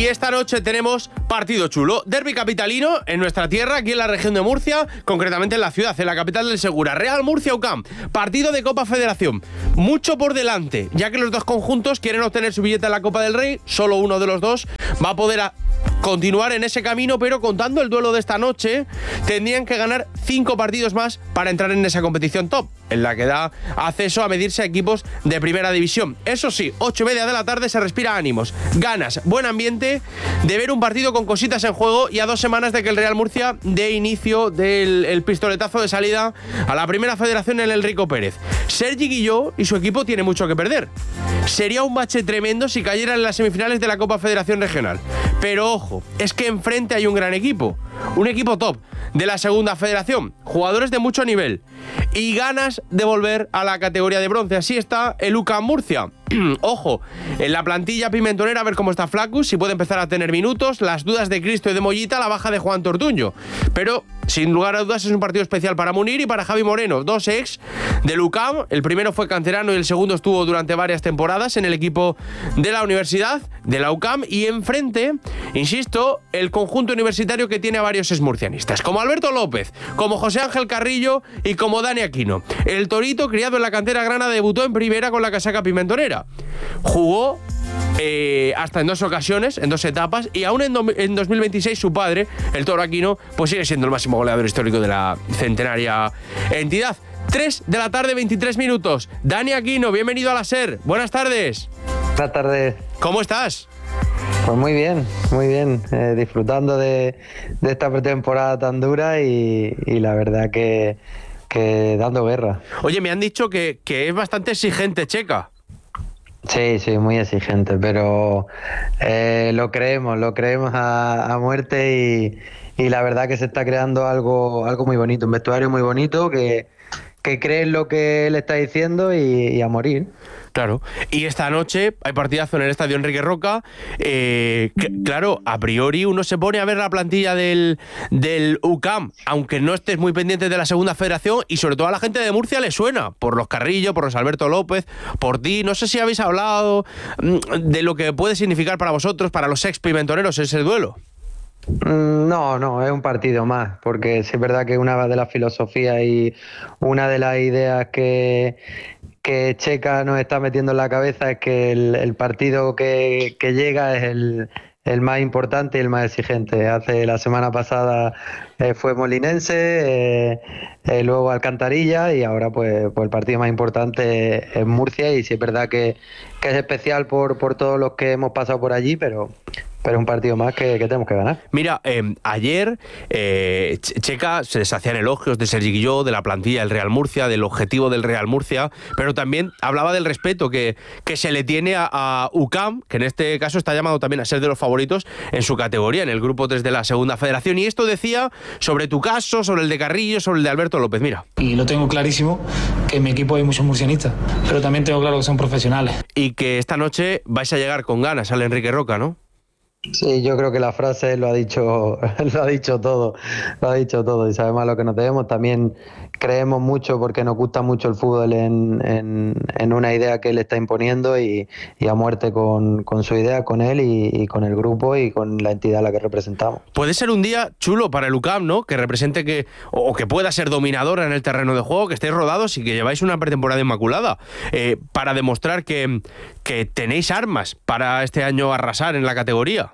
Y esta noche tenemos partido chulo. Derbi capitalino en nuestra tierra, aquí en la región de Murcia, concretamente en la ciudad, en la capital del Segura. Real Murcia UCAM, partido de Copa Federación. Mucho por delante, ya que los dos conjuntos quieren obtener su billete a la Copa del Rey. Solo uno de los dos va a poder continuar en ese camino, pero contando el duelo de esta noche, tendrían que ganar 5 partidos más para entrar en esa competición top, en la que da acceso a medirse a equipos de primera división. Eso sí, 8:30 de la tarde se respira ánimos, ganas, buen ambiente de ver un partido con cositas en juego, y a 2 semanas de que el Real Murcia dé inicio del pistoletazo de salida a la primera federación en el Rico Pérez. Sergi Guilló y su equipo tienen mucho que perder. Sería un bache tremendo si cayeran en las semifinales de la Copa Federación Regional. Pero ojo, es que enfrente hay un gran equipo, un equipo top de la segunda federación, jugadores de mucho nivel y ganas de volver a la categoría de bronce. Así está el UCAM Murcia. Ojo, en la plantilla pimentonera, a ver cómo está Flacus, si puede empezar a tener minutos, las dudas de Cristo y de Mollita, la baja de Juan Tortuño. Pero, sin lugar a dudas, es un partido especial para Munir y para Javi Moreno, dos ex del UCAM. El primero fue canterano y el segundo estuvo durante varias temporadas en el equipo de la universidad, de la UCAM. Y enfrente, insisto, el conjunto universitario que tiene a varios exmurcianistas, como Alberto López, como José Ángel Carrillo y como Dani Aquino. El torito, criado en la cantera grana, debutó en primera con la casaca pimentonera. Jugó hasta en 2 ocasiones, en 2 etapas, y aún en 2026 su padre, el Toro Aquino, pues sigue siendo el máximo goleador histórico de la centenaria entidad. 3 de la tarde, 23 minutos. Dani Aquino, bienvenido a la SER. Buenas tardes. Buenas tardes. ¿Cómo estás? Pues muy bien, disfrutando de esta pretemporada tan dura y la verdad que dando guerra. Oye, me han dicho que es bastante exigente Checa. Sí, muy exigente, pero lo creemos a muerte y la verdad que se está creando algo muy bonito, un vestuario muy bonito que cree en lo que él está diciendo y a morir. Claro, y esta noche hay partidazo en el estadio Enrique Roca. Claro, a priori uno se pone a ver la plantilla del UCAM, aunque no estés muy pendiente de la segunda federación, y sobre todo a la gente de Murcia le suena, por los Carrillo, por los Alberto López, por ti. No sé si habéis hablado de lo que puede significar para vosotros, para los ex pimentoneros, ese duelo. No, es un partido más, porque sí es verdad que una de las filosofías y una de las ideas que Checa nos está metiendo en la cabeza es que el partido que llega es el más importante y el más exigente. La semana pasada fue Molinense, luego Alcantarilla, y ahora pues el partido más importante es Murcia, y sí es verdad que es especial por todos los que hemos pasado por allí, pero es un partido más que tenemos que ganar. Mira, ayer Checa se deshacían elogios de Sergi Guilló, de la plantilla del Real Murcia, del objetivo del Real Murcia, pero también hablaba del respeto que se le tiene a UCAM, que en este caso está llamado también a ser de los favoritos en su categoría, en el grupo 3 de la segunda federación. Y esto decía sobre tu caso, sobre el de Carrillo, sobre el de Alberto López. Mira. Y lo tengo clarísimo, que en mi equipo hay muchos murcianistas, pero también tengo claro que son profesionales. Y que esta noche vais a llegar con ganas al Enrique Roca, ¿no? Sí, yo creo que la frase lo ha dicho todo, y sabemos a lo que nos debemos. También creemos mucho, porque nos gusta mucho el fútbol, en una idea que él está imponiendo, y a muerte con su idea, con él y con el grupo y con la entidad a la que representamos. Puede ser un día chulo para el UCAM, ¿no? Que represente o que pueda ser dominadora en el terreno de juego, que estéis rodados y que lleváis una pretemporada inmaculada, para demostrar que tenéis armas para este año arrasar en la categoría.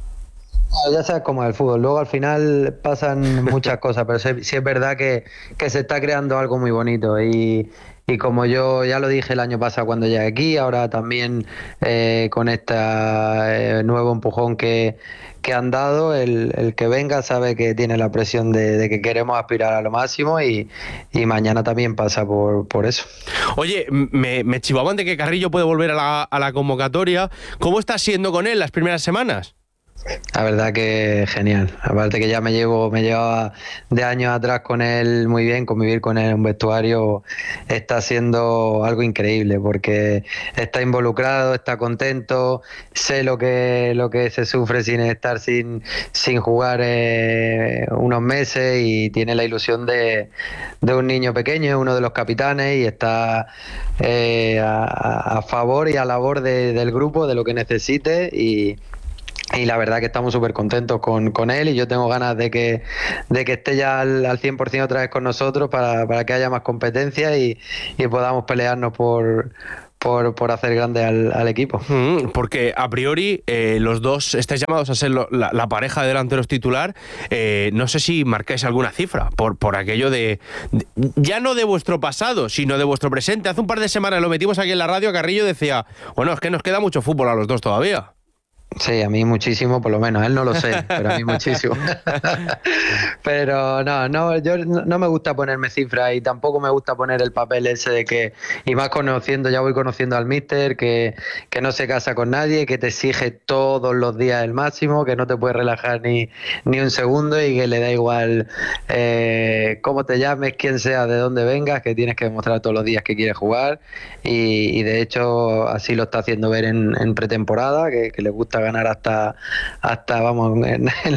Ya sabes cómo es el fútbol, luego al final pasan muchas cosas, pero sí es verdad que se está creando algo muy bonito, y como yo ya lo dije el año pasado cuando llegué aquí, ahora también con este nuevo empujón que han dado, el que venga sabe que tiene la presión de que queremos aspirar a lo máximo, y mañana también pasa por eso. Oye, me chivaban de que Carrillo puede volver a la convocatoria. ¿Cómo está siendo con él las primeras semanas? La verdad que genial, aparte que ya me llevaba de años atrás con él muy bien, convivir con él en un vestuario está siendo algo increíble, porque está involucrado, está contento, sé lo que se sufre sin estar sin jugar unos meses, y tiene la ilusión de un niño pequeño, es uno de los capitanes, y está a favor y a labor del grupo, de lo que necesite, y Y la verdad que estamos súper contentos con él, y yo tengo ganas de que esté ya al 100% otra vez con nosotros para que haya más competencia y podamos pelearnos por hacer grande al equipo. Porque a priori los dos estáis llamados a ser la pareja de delanteros titular. No sé si marcáis alguna cifra por aquello de ya no de vuestro pasado, sino de vuestro presente. Hace un par de semanas lo metimos aquí en la radio, Carrillo decía, bueno, es que nos queda mucho fútbol a los dos todavía. Sí, a mí muchísimo, por lo menos. Él no lo sé, pero a mí muchísimo. Pero no, yo no me gusta ponerme cifras y tampoco me gusta poner el papel ese de que, y más ya voy conociendo al míster, que no se casa con nadie, que te exige todos los días el máximo, que no te puedes relajar ni un segundo y que le da igual cómo te llames, quién sea, de dónde vengas, que tienes que demostrar todos los días que quieres jugar y de hecho así lo está haciendo ver en pretemporada, que le gusta ganar hasta vamos,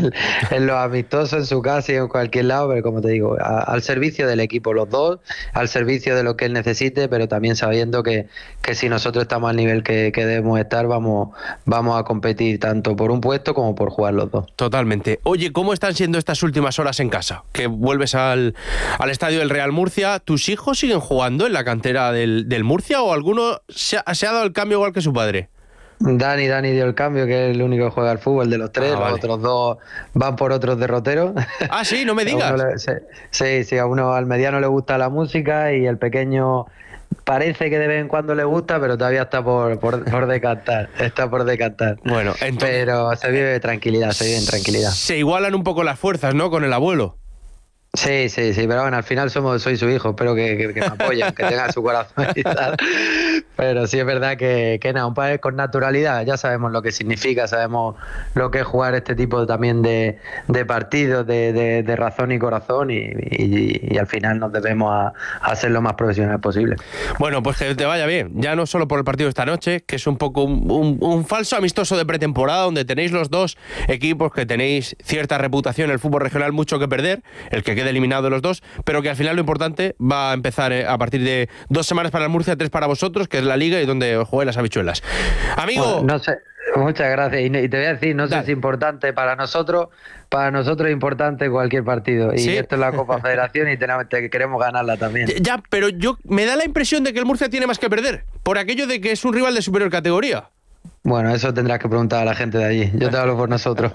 en los amistosos, en su casa y en cualquier lado, pero como te digo, al servicio del equipo los dos, al servicio de lo que él necesite, pero también sabiendo que si nosotros estamos al nivel que debemos estar, vamos a competir tanto por un puesto como por jugar los dos. Totalmente. Oye, ¿cómo están siendo estas últimas horas en casa? Que vuelves al estadio del Real Murcia. ¿Tus hijos siguen jugando en la cantera del Murcia o alguno se ha dado el cambio igual que su padre? Dani dio el cambio, que es el único que juega al fútbol de los tres. Los otros dos van por otros derroteros. Ah, sí, no me digas. Sí, a uno, al mediano le gusta la música y el pequeño parece que de vez en cuando le gusta, pero todavía está por decantar. Está por decantar. Bueno, entonces, pero se vive en tranquilidad. Se igualan un poco las fuerzas, ¿no? Con el abuelo. Sí, pero bueno, al final soy su hijo, espero que me apoyen, que tenga su corazón y tal. Pero sí es verdad que nada, un padre con naturalidad, ya sabemos lo que significa, sabemos lo que es jugar este tipo también de partidos, de razón y corazón, y al final nos debemos a ser lo más profesional posible. Bueno, pues que te vaya bien, ya no solo por el partido de esta noche, que es un poco un falso amistoso de pretemporada, donde tenéis los dos equipos que tenéis cierta reputación en el fútbol regional, mucho que perder, el que quede eliminado de los dos, pero que al final lo importante va a empezar a partir de 2 semanas para el Murcia, 3 para vosotros, que es la liga y donde os jugáis las habichuelas. Amigo... Bueno, no sé, muchas gracias. Y te voy a decir, no sé si es importante para nosotros es importante cualquier partido. Y ¿sí? Esto es la Copa Federación y queremos ganarla también. Ya, pero me da la impresión de que el Murcia tiene más que perder, por aquello de que es un rival de superior categoría. Bueno, eso tendrás que preguntar a la gente de allí. Yo te hablo por nosotros.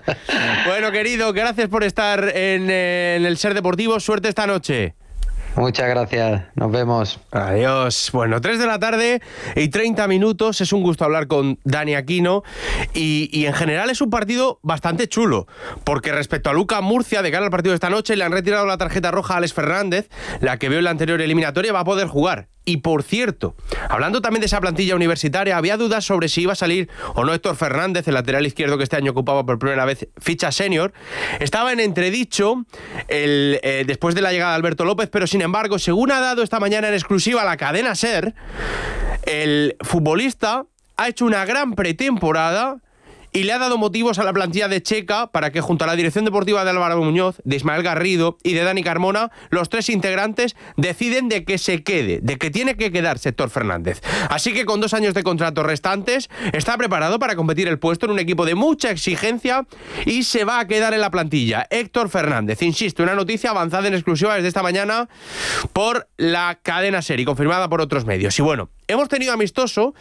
Bueno, querido, gracias por estar en el Ser Deportivo. Suerte esta noche. Muchas gracias, nos vemos. Adiós. Bueno, 3:30 p.m. Es un gusto hablar con Dani Aquino y en general es un partido bastante chulo, porque respecto a UCAM Murcia, de cara al partido de esta noche, le han retirado la tarjeta roja a Alex Fernández, la que vio en la anterior eliminatoria, va a poder jugar. Y por cierto, hablando también de esa plantilla universitaria, había dudas sobre si iba a salir o no Héctor Fernández, el lateral izquierdo que este año ocupaba por primera vez ficha senior. Estaba en entredicho después de la llegada de Alberto López, pero sin embargo, según ha dado esta mañana en exclusiva la cadena SER, el futbolista ha hecho una gran pretemporada y le ha dado motivos a la plantilla de Checa para que junto a la dirección deportiva de Álvaro Muñoz, de Ismael Garrido y de Dani Carmona, los 3 integrantes deciden de que se quede, de que tiene que quedarse Héctor Fernández. Así que con 2 años de contrato restantes, está preparado para competir el puesto en un equipo de mucha exigencia y se va a quedar en la plantilla. Héctor Fernández, insisto, una noticia avanzada en exclusiva desde esta mañana por la cadena SER y confirmada por otros medios. Y bueno, hemos tenido amistoso,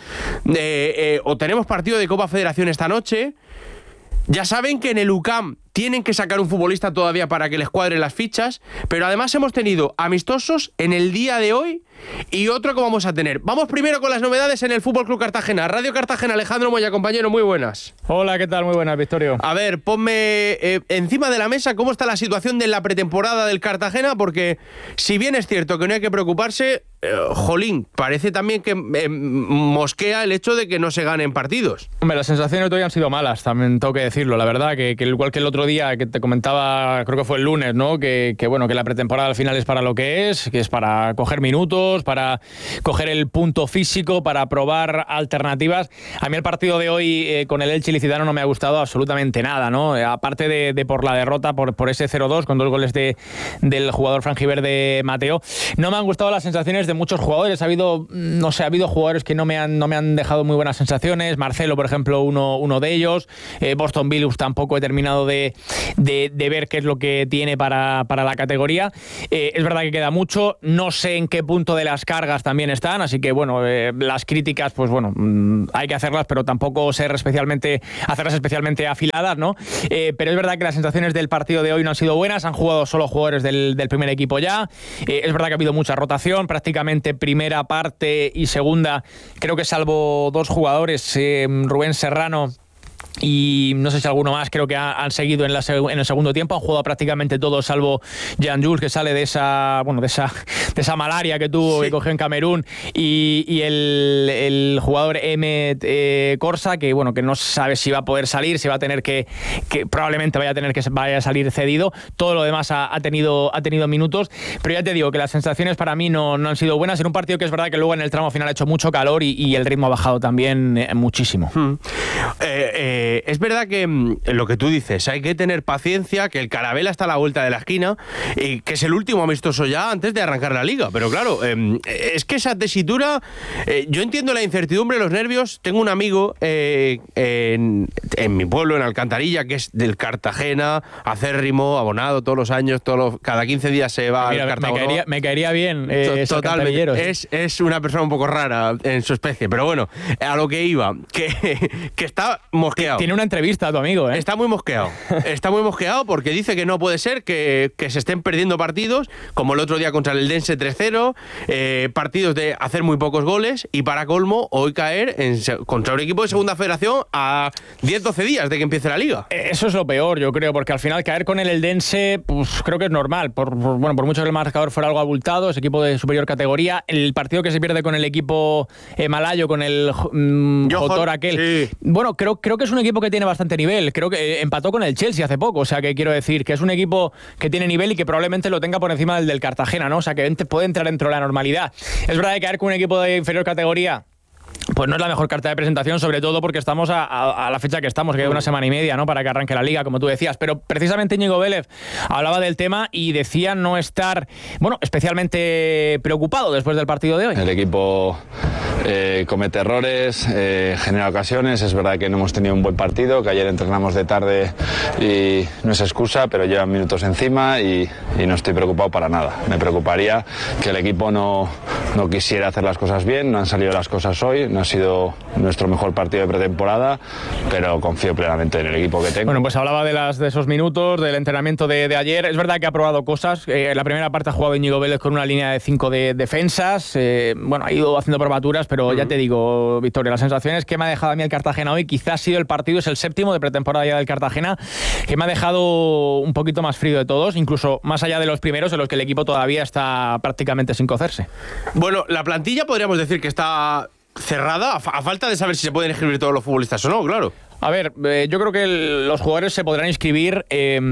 o tenemos partido de Copa Federación esta noche. Ya saben que en el UCAM tienen que sacar un futbolista todavía para que les cuadren las fichas, pero además hemos tenido amistosos en el día de hoy y otro que vamos a tener. Vamos primero con las novedades en el Fútbol Club Cartagena. Radio Cartagena, Alejandro Moya, compañero, muy buenas. Hola, ¿qué tal? Muy buenas, Victorio. A ver, ponme encima de la mesa cómo está la situación de la pretemporada del Cartagena, porque si bien es cierto que no hay que preocuparse, jolín, parece también que mosquea el hecho de que no se ganen partidos. Hombre, las sensaciones de hoy han sido malas, también tengo que decirlo. La verdad que igual que el otro otro día que te comentaba, creo que fue el lunes, ¿no? Que bueno, que la pretemporada al final es para lo que es para coger minutos, para coger el punto físico, para probar alternativas. A mí el partido de hoy con el Elche ilicitano no me ha gustado absolutamente nada, ¿no? Aparte de por la derrota, por ese 0-2 con 2 goles del jugador franjiverde Mateo, no me han gustado las sensaciones de muchos jugadores. Ha habido jugadores que no me han dejado muy buenas sensaciones. Marcelo, por ejemplo, uno de ellos. Boston Billups tampoco he terminado de ver qué es lo que tiene para la categoría. Es verdad que queda mucho. No sé en qué punto de las cargas también están, así que bueno, las críticas, pues bueno, hay que hacerlas, pero tampoco hacerlas especialmente afiladas, ¿no? Pero es verdad que las sensaciones del partido de hoy no han sido buenas. Han jugado solo jugadores del primer equipo ya. Es verdad que ha habido mucha rotación, prácticamente primera parte y segunda, creo que salvo 2 jugadores, Rubén Serrano y no sé si alguno más, creo que han seguido en el segundo tiempo. Han jugado prácticamente todos, salvo Jan Jules, que sale de esa malaria que tuvo, que cogió en Camerún, y el jugador Emmet Corsa, que bueno, que no sabe si va a poder salir, si va a tener que probablemente vaya a salir cedido. Todo lo demás ha tenido minutos, pero ya te digo que las sensaciones para mí no han sido buenas en un partido que es verdad que luego en el tramo final ha hecho mucho calor y el ritmo ha bajado también muchísimo. Es verdad que lo que tú dices, hay que tener paciencia, que el Carabela está a la vuelta de la esquina y que es el último amistoso ya antes de arrancar la liga, pero claro, es que esa tesitura, yo entiendo la incertidumbre, los nervios. Tengo un amigo en mi pueblo, en Alcantarilla, que es del Cartagena, acérrimo, abonado todos los años, cada 15 días se va al Cartagena. Me caería bien totalmente. Es una persona un poco rara en su especie, pero bueno, a lo que iba, que está mosqueado. Tiene una entrevista a tu amigo, ¿eh? Está muy mosqueado. Está muy mosqueado porque dice que no puede ser que se estén perdiendo partidos, como el otro día contra el Eldense 3-0, partidos de hacer muy pocos goles y para colmo hoy caer contra un equipo de segunda federación a 10-12 días de que empiece la liga. Eso es lo peor, yo creo, porque al final caer con el Eldense, pues creo que es normal. Por mucho que el marcador fuera algo abultado, es equipo de superior categoría. El partido que se pierde con el equipo malayo, con el Jotor aquel. Sí. Bueno, creo que es un equipo que tiene bastante nivel. Creo que empató con el Chelsea hace poco. O sea, que quiero decir que es un equipo que tiene nivel y que probablemente lo tenga por encima del Cartagena, ¿no? O sea, que puede entrar dentro de la normalidad. Es verdad que caer con un equipo de inferior categoría, pues no es la mejor carta de presentación, sobre todo porque estamos a la fecha que estamos, que queda una semana y media, ¿no?, para que arranque la liga, como tú decías. Pero precisamente Íñigo Vélez hablaba del tema y decía no estar, especialmente preocupado después del partido de hoy. El equipo comete errores, genera ocasiones. Es verdad que no hemos tenido un buen partido, que ayer entrenamos de tarde y no es excusa, pero llevan minutos encima y no estoy preocupado para nada. Me preocuparía que el equipo no quisiera hacer las cosas bien. No han salido las cosas hoy, no ha sido nuestro mejor partido de pretemporada, pero confío plenamente en el equipo que tengo. Bueno, pues hablaba de esos minutos, del entrenamiento de ayer. Es verdad que ha probado cosas. La primera parte ha jugado Íñigo Vélez con una línea de 5 defensas. Ha ido haciendo probaturas, pero ya te digo, Victoria, las sensaciones que me ha dejado a mí el Cartagena hoy, quizás ha sido el partido, es el 7º de pretemporada ya del Cartagena, que me ha dejado un poquito más frío de todos, incluso más allá de los primeros, en los que el equipo todavía está prácticamente sin cocerse. Bueno, la plantilla podríamos decir que está cerrada, a falta de saber si se pueden inscribir todos los futbolistas o no, claro. A ver, yo creo que los jugadores se podrán inscribir,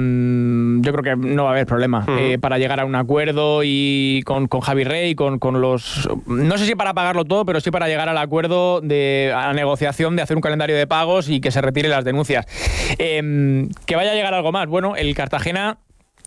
yo creo que no va a haber problema para llegar a un acuerdo y con Javi Rey, con los... No sé si para pagarlo todo, pero sí para llegar al acuerdo a la negociación de hacer un calendario de pagos y que se retiren las denuncias. Que vaya a llegar algo más. Bueno, el Cartagena...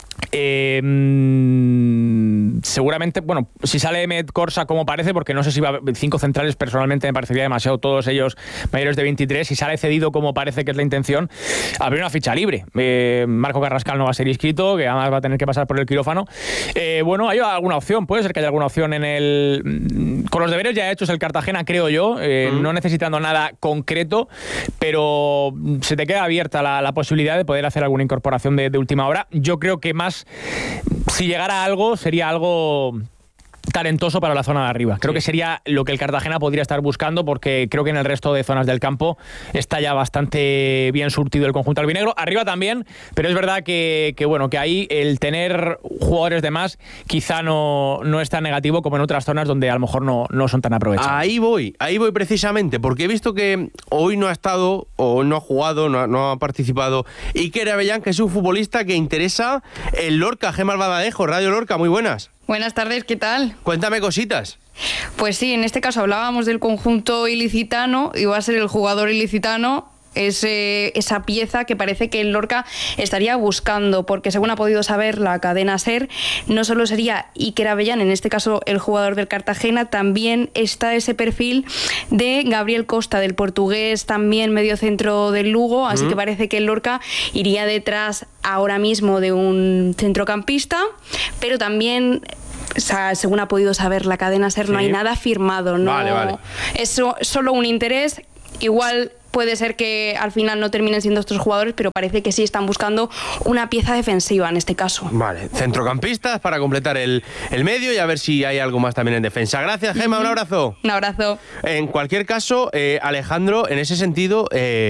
seguramente, si sale Emmet Corsa como parece, porque no sé si va 5 centrales, personalmente me parecería demasiado, todos ellos mayores de 23, si sale cedido como parece que es la intención, habría una ficha libre. Marco Carrascal no va a ser inscrito, que además va a tener que pasar por el quirófano. Hay alguna opción, puede ser que haya alguna opción con los deberes ya hechos el Cartagena, creo yo, no necesitando nada concreto, pero se te queda abierta la posibilidad de poder hacer alguna incorporación de última hora. Yo creo que más, si llegara algo, sería algo talentoso para la zona de arriba. Creo que sería lo que el Cartagena podría estar buscando, porque creo que en el resto de zonas del campo está ya bastante bien surtido el conjunto albinegro. Arriba también, pero es verdad que ahí el tener jugadores de más quizá no es tan negativo como en otras zonas donde a lo mejor no son tan aprovechados. Ahí voy precisamente, porque he visto que hoy no ha estado, o no ha jugado, no ha participado Iker Abellán, que es un futbolista que interesa el Lorca. Gemma Albaladejo, Radio Lorca, muy buenas. Buenas tardes, ¿qué tal? Cuéntame cositas. Pues sí, en este caso hablábamos del conjunto ilicitano, y va a ser el jugador ilicitano esa pieza que parece que el Lorca estaría buscando, porque según ha podido saber la cadena SER, no solo sería Iker Abellán, en este caso el jugador del Cartagena, también está ese perfil de Gabriel Costa, del portugués, también mediocentro del Lugo, así que parece que el Lorca iría detrás ahora mismo de un centrocampista, pero también, según ha podido saber la cadena SER, no hay nada firmado, no. Vale. Es solo un interés. Igual puede ser que al final no terminen siendo estos jugadores, pero parece que sí están buscando una pieza defensiva en este caso. Vale, centrocampistas para completar el medio y a ver si hay algo más también en defensa. Gracias, Gemma, un abrazo. Un abrazo. En cualquier caso, Alejandro, en ese sentido,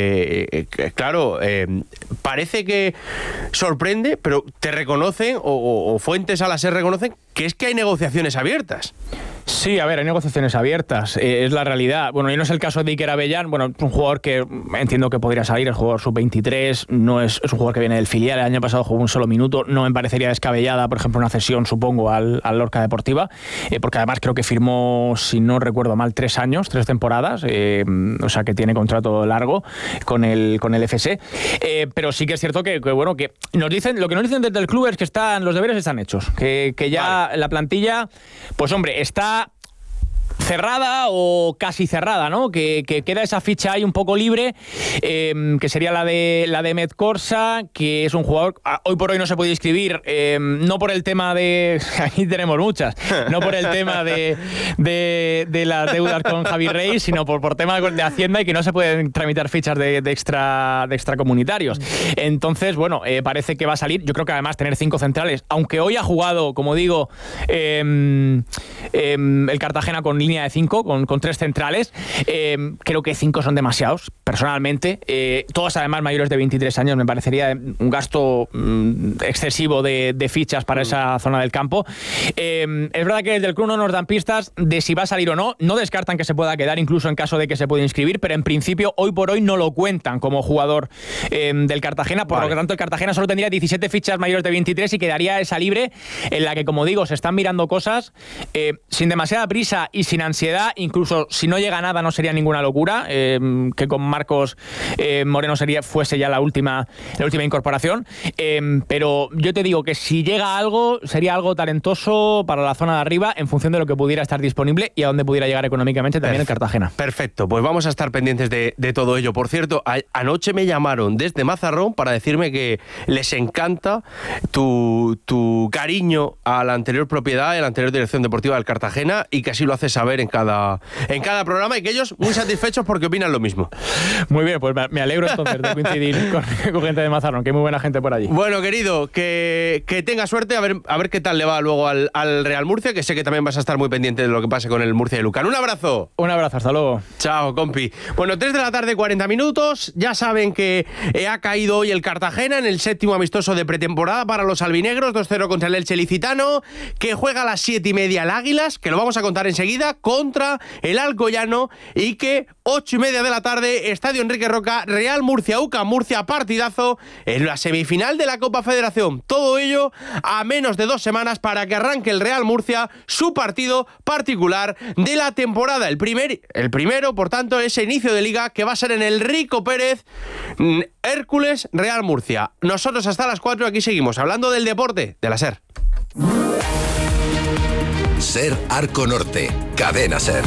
claro, parece que sorprende, pero te reconocen, o fuentes a la SER reconocen, que es que hay negociaciones abiertas. Sí, a ver, hay negociaciones abiertas, es la realidad. Bueno, y no es el caso de Iker Abellán, bueno, un jugador que entiendo que podría salir, el jugador sub-23, no es un jugador que viene del filial, el año pasado jugó un solo minuto, no me parecería descabellada, por ejemplo, una cesión, supongo, al Lorca Deportiva, porque además creo que firmó, si no recuerdo mal, 3 temporadas, o sea que tiene contrato largo con el FC, pero sí que es cierto que nos dicen, lo que nos dicen desde el club es que los deberes están hechos, que ya la plantilla, pues hombre, está cerrada o casi cerrada, ¿no? Que queda esa ficha ahí un poco libre, que sería la de Met Corsa, que es un jugador hoy por hoy no se puede inscribir, no por el tema de aquí tenemos muchas, no por el tema de las deudas con Javi Rey, sino por tema de Hacienda, y que no se pueden tramitar fichas de extracomunitarios. Entonces, bueno, parece que va a salir. Yo creo que además tener 5 centrales, aunque hoy ha jugado, como digo, el Cartagena con línea de 5, con 3 centrales, creo que 5 son demasiados, personalmente. Todos además mayores de 23 años, me parecería un gasto excesivo de fichas para esa zona del campo. Es verdad que desde el club no nos dan pistas de si va a salir o no. No descartan que se pueda quedar, incluso en caso de que se pueda inscribir, pero en principio hoy por hoy no lo cuentan como jugador del Cartagena, por lo que tanto el Cartagena solo tendría 17 fichas mayores de 23 y quedaría esa libre, en la que, como digo, se están mirando cosas sin demasiada prisa y sin ansiedad. Incluso si no llega nada no sería ninguna locura, que con Marcos Moreno fuese ya la última incorporación, pero yo te digo que si llega algo, sería algo talentoso para la zona de arriba, en función de lo que pudiera estar disponible y a dónde pudiera llegar económicamente también el Cartagena. Perfecto, pues vamos a estar pendientes de todo ello. Por cierto, anoche me llamaron desde Mazarrón para decirme que les encanta tu cariño a la anterior propiedad, a la anterior dirección deportiva del Cartagena, y que así lo haces saber en cada programa, y que ellos muy satisfechos porque opinan lo mismo. Muy bien, pues me alegro entonces de coincidir con gente de Mazarrón, que hay muy buena gente por allí. Bueno, querido, que tenga suerte, a ver qué tal le va luego al Real Murcia, que sé que también vas a estar muy pendiente de lo que pase con el Murcia y Lucan. Un abrazo. Un abrazo, hasta luego. Chao, compi. Bueno, 3 de la tarde, 40 minutos. Ya saben que ha caído hoy el Cartagena en el 7º amistoso de pretemporada para los albinegros, 2-0 contra el Elche Licitano, que juega a las 7:30 el Águilas, que lo vamos a contar enseguida, contra el Alcoyano, y que 8:30 de la tarde, Estadio Enrique Roca, Real Murcia, UCAM Murcia, partidazo en la semifinal de la Copa Federación. Todo ello a menos de 2 semanas para que arranque el Real Murcia su partido particular de la temporada. El primero, por tanto, ese inicio de liga que va a ser en el Rico Pérez, Hércules Real Murcia. Nosotros hasta las 4 aquí seguimos hablando del deporte de la SER. SER Arco Norte, Cadena SER.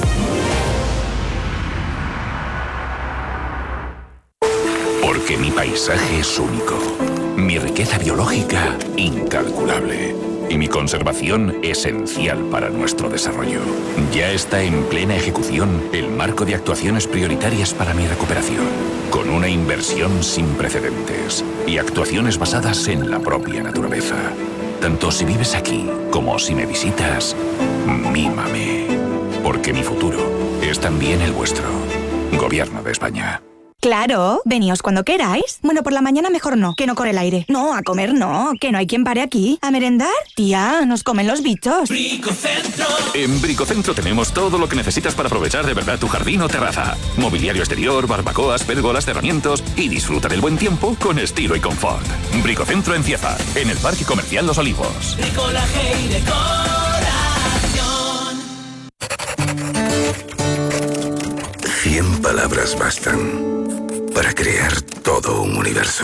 Porque mi paisaje es único, mi riqueza biológica incalculable y mi conservación esencial para nuestro desarrollo. Ya está en plena ejecución el marco de actuaciones prioritarias para mi recuperación, con una inversión sin precedentes y actuaciones basadas en la propia naturaleza. Tanto si vives aquí como si me visitas, mímame. Porque mi futuro es también el vuestro. Gobierno de España. Claro, veníos cuando queráis. Bueno, por la mañana mejor no, que no corre el aire. No, a comer no, que no hay quien pare aquí. ¿A merendar? Tía, nos comen los bichos. Bricocentro. En Bricocentro tenemos todo lo que necesitas para aprovechar de verdad tu jardín o terraza. Mobiliario exterior, barbacoas, pérgolas, cerramientos y disfruta del buen tiempo con estilo y confort. Bricocentro en Cieza, en el Parque Comercial Los Olivos. Bricolaje y decoración. 100 palabras bastan para crear todo un universo.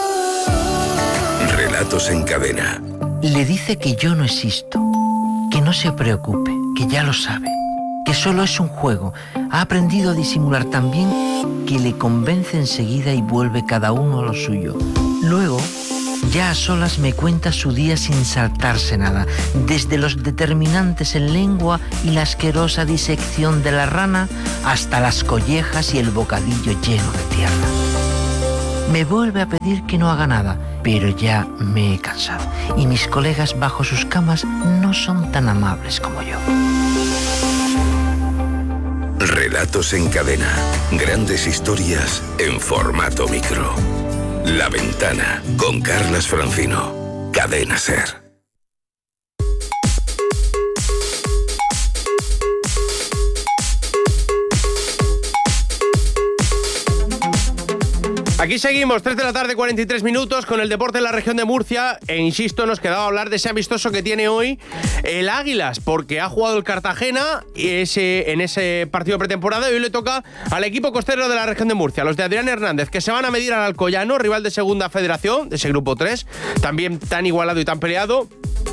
Relatos en cadena. Le dice que yo no existo, que no se preocupe, que ya lo sabe, que solo es un juego. Ha aprendido a disimular tan bien que le convence enseguida y vuelve cada uno a lo suyo. Luego, ya a solas me cuenta su día sin saltarse nada, desde los determinantes en lengua y la asquerosa disección de la rana hasta las collejas y el bocadillo lleno de tierra. Me vuelve a pedir que no haga nada, pero ya me he cansado y mis colegas bajo sus camas no son tan amables como yo. Relatos en cadena. Grandes historias en formato micro. La Ventana, con Carlas Francino. Cadena SER. Aquí seguimos, 3 de la tarde, 43 minutos, con el deporte en la región de Murcia. E insisto, nos quedaba hablar de ese amistoso que tiene hoy el Águilas, porque ha jugado el Cartagena en ese partido pretemporada y hoy le toca al equipo costero de la región de Murcia, los de Adrián Hernández, que se van a medir al Alcoyano, rival de segunda federación, de ese grupo 3, también tan igualado y tan peleado.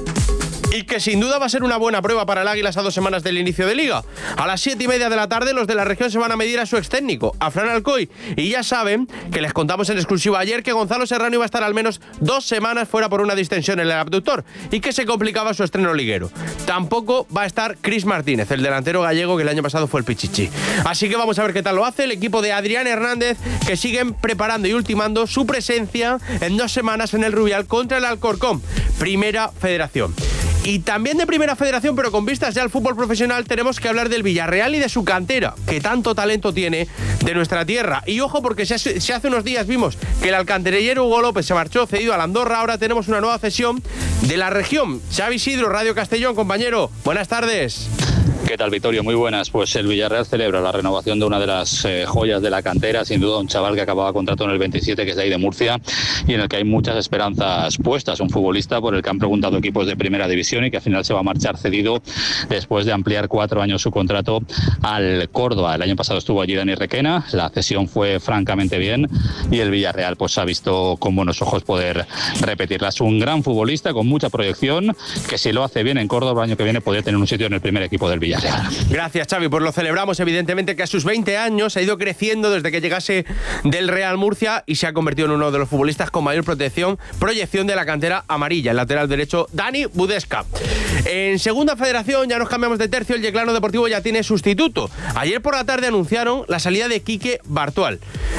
Y que sin duda va a ser una buena prueba para el Águilas a 2 semanas del inicio de Liga. A las 7:30 de la tarde, los de la región se van a medir a su ex técnico, a Fran Alcoy. Y ya saben que les contamos en exclusiva ayer que Gonzalo Serrano iba a estar al menos 2 semanas fuera por una distensión en el abductor y que se complicaba su estreno liguero. Tampoco va a estar Chris Martínez, el delantero gallego que el año pasado fue el Pichichi. Así que vamos a ver qué tal lo hace el equipo de Adrián Hernández, que siguen preparando y ultimando su presencia en 2 semanas en el Rubial contra el Alcorcón, Primera Federación. Y también de Primera Federación, pero con vistas ya al fútbol profesional, tenemos que hablar del Villarreal y de su cantera, que tanto talento tiene de nuestra tierra. Y ojo, porque si hace unos días vimos que el alcantarillero Hugo López se marchó cedido a la Andorra, ahora tenemos una nueva cesión de la región. Xavi Isidro, Radio Castellón, compañero, buenas tardes. ¿Qué tal, Vittorio? Muy buenas. Pues el Villarreal celebra la renovación de una de las joyas de la cantera, sin duda un chaval que acababa contrato en el 27, que es de ahí de Murcia, y en el que hay muchas esperanzas puestas. Un futbolista por el que han preguntado equipos de primera división y que al final se va a marchar cedido después de ampliar 4 años su contrato al Córdoba. El año pasado estuvo allí Dani Requena, la cesión fue francamente bien y el Villarreal pues ha visto con buenos ojos poder repetirla. Es un gran futbolista con mucha proyección, que si lo hace bien en Córdoba el año que viene podría tener un sitio en el primer equipo del Villarreal. Gracias, Xavi, pues lo celebramos evidentemente, que a sus 20 años ha ido creciendo desde que llegase del Real Murcia y se ha convertido en uno de los futbolistas con mayor proyección de la cantera amarilla, el lateral derecho Dani Budesca. En segunda federación ya nos cambiamos de tercio, el Yeclano Deportivo ya tiene sustituto. Ayer por la tarde anunciaron la salida de Quique Bartual.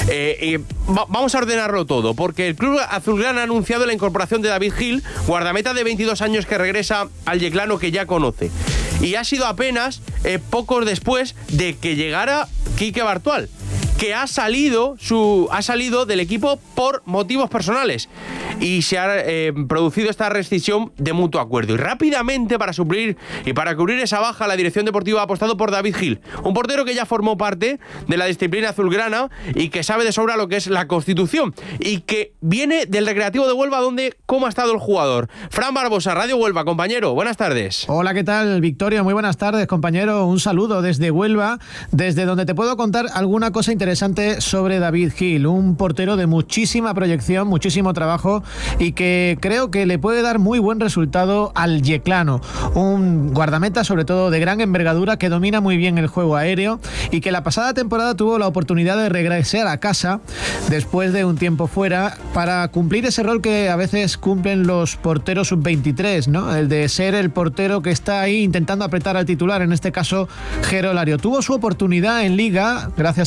Vamos a ordenarlo todo, porque el club azulgrana ha anunciado la incorporación de David Gil, guardameta de 22 años que regresa al Yeclano, que ya conoce. Y ha sido apenas pocos después de que llegara Quique Bartual, que ha salido del equipo por motivos personales y se ha producido esta rescisión de mutuo acuerdo. Y rápidamente, para suplir y para cubrir esa baja, la dirección deportiva ha apostado por David Gil, un portero que ya formó parte de la disciplina azulgrana y que sabe de sobra lo que es la Constitución y que viene del Recreativo de Huelva, donde cómo ha estado el jugador. Fran Barbosa, Radio Huelva, compañero, buenas tardes. Hola, ¿qué tal, Victoria? Muy buenas tardes, compañero. Un saludo desde Huelva, desde donde te puedo contar alguna cosa interesante sobre David Gil, un portero de muchísima proyección, muchísimo trabajo y que creo que le puede dar muy buen resultado al Yeclano. Un guardameta, sobre todo de gran envergadura, que domina muy bien el juego aéreo y que la pasada temporada tuvo la oportunidad de regresar a casa después de un tiempo fuera para cumplir ese rol que a veces cumplen los porteros sub-23, ¿no? El de ser el portero que está ahí intentando apretar al titular, en este caso Jero Lario. Tuvo su oportunidad en Liga gracias a la lesión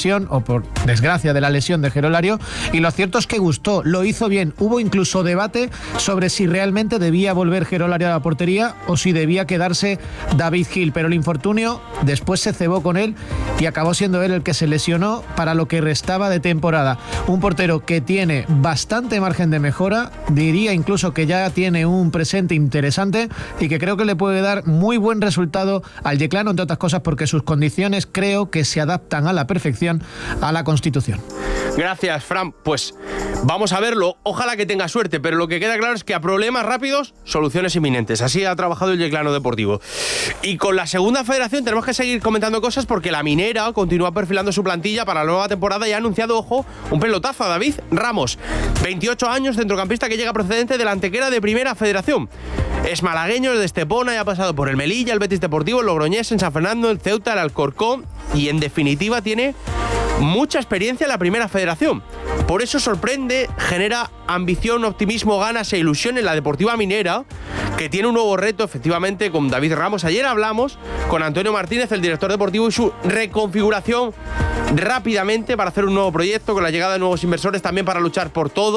lesión, o por desgracia de la lesión de Gerolario, y lo cierto es que gustó, lo hizo bien. Hubo incluso debate sobre si realmente debía volver Gerolario a la portería o si debía quedarse David Gil, pero el infortunio después se cebó con él y acabó siendo él el que se lesionó para lo que restaba de temporada. Un portero que tiene bastante margen de mejora, diría incluso que ya tiene un presente interesante y que creo que le puede dar muy buen resultado al yeclano, entre otras cosas porque sus condiciones creo que se adaptan a la perfección a la Constitución. Gracias, Fran. Pues vamos a verlo. Ojalá que tenga suerte, pero lo que queda claro es que a problemas rápidos, soluciones inminentes. Así ha trabajado el Yeclano Deportivo. Y con la segunda federación tenemos que seguir comentando cosas porque la Minera continúa perfilando su plantilla para la nueva temporada y ha anunciado, ojo, un pelotazo a David Ramos. 28 años, centrocampista que llega procedente de la Antequera de Primera Federación. Es malagueño, es de Estepona y ha pasado por el Melilla, el Betis Deportivo, el Logroñés, en San Fernando, el Ceuta, el Alcorcón y en definitiva tiene mucha experiencia en la Primera Federación. Por eso sorprende, genera ambición, optimismo, ganas e ilusión en la Deportiva Minera, que tiene un nuevo reto efectivamente con David Ramos. Ayer hablamos con Antonio Martínez, el director deportivo, y su reconfiguración rápidamente para hacer un nuevo proyecto con la llegada de nuevos inversores, también para luchar por todo.